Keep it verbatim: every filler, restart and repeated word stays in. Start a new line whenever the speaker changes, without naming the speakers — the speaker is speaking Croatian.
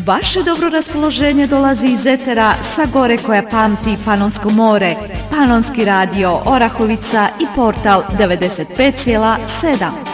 Vaše dobro raspoloženje dolazi iz etera sa gore koja pamti Panonsko more, Panonski radio Orahovica i portal devedeset pet zarez sedam.